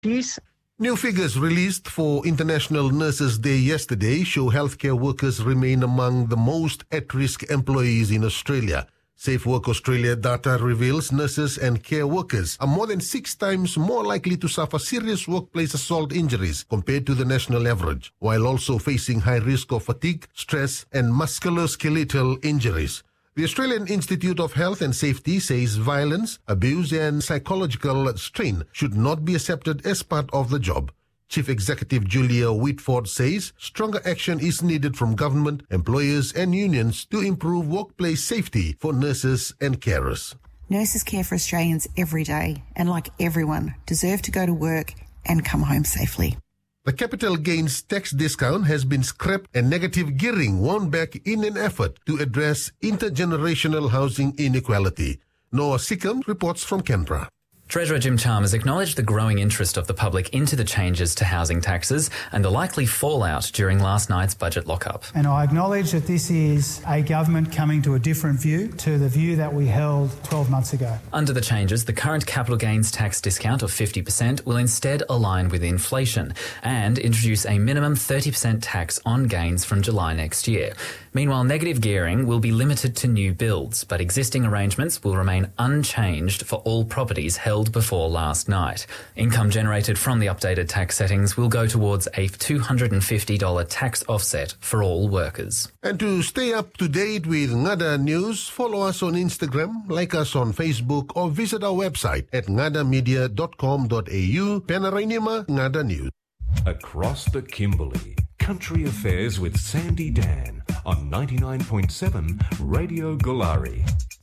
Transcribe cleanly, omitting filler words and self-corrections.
Peace. New figures released for International Nurses Day yesterday show healthcare workers remain among the most at-risk employees in Australia. Safe Work Australia data reveals nurses and care workers are more than 6 times more likely to suffer serious workplace assault injuries compared to the national average, while also facing high risk of fatigue, stress, and musculoskeletal injuries. The Australian Institute of Health and Safety says violence, abuse, and psychological strain should not be accepted as part of the job. Chief Executive Julia Whitford says stronger action is needed from government, employers and unions to improve workplace safety for nurses and carers. Nurses care for Australians every day and, like everyone, deserve to go to work and come home safely. The capital gains tax discount has been scrapped and negative gearing won back in an effort to address intergenerational housing inequality. Noah Sikkim reports from Canberra. Treasurer Jim Chalmers acknowledged the growing interest of the public into the changes to housing taxes and the likely fallout during last night's budget lockup. And I acknowledge that this is a government coming to a different view to the view that we held 12 months ago. Under the changes, the current capital gains tax discount of 50% will instead align with inflation and introduce a minimum 30% tax on gains from July next year. Meanwhile, negative gearing will be limited to new builds, but existing arrangements will remain unchanged for all properties held before last night. Income generated from the updated tax settings will go towards a $250 tax offset for all workers. And to stay up to date with Ngada News, follow us on Instagram, like us on Facebook, or visit our website at ngadamedia.com.au. Panorama Ngada News. Across the Kimberley, Country Affairs with Sandy Dan on 99.7 Radio Gulari.